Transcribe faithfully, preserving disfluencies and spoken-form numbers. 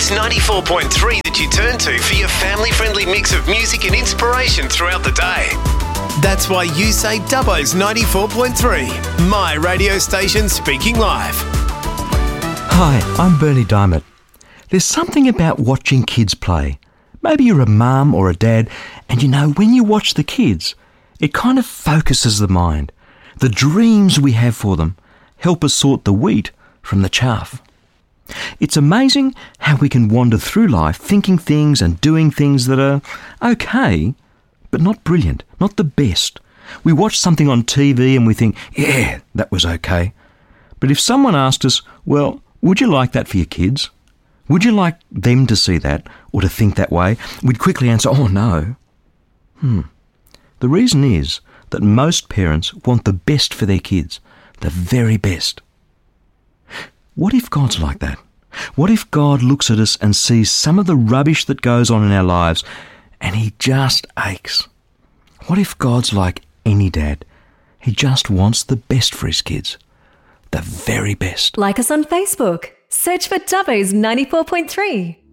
It's ninety-four point three that you turn to for your family-friendly mix of music and inspiration throughout the day. That's why you say Dubbo's ninety-four point three, my radio station speaking live. Hi, I'm Bernie Diamond. There's something about watching kids play. Maybe you're a mum or a dad, and you know, when you watch the kids, it kind of focuses the mind. The dreams we have for them help us sort the wheat from the chaff. It's amazing how we can wander through life thinking things and doing things that are okay, but not brilliant, not the best. We watch something on T V and we think, yeah, that was okay. But if someone asked us, well, would you like that for your kids? Would you like them to see that or to think that way? We'd quickly answer, oh no. Hmm. The reason is that most parents want the best for their kids, the very best. What if God's like that? What if God looks at us and sees some of the rubbish that goes on in our lives and he just aches? What if God's like any dad? He just wants the best for his kids, the very best. Like us on Facebook. Search for Dubbo's ninety-four point three.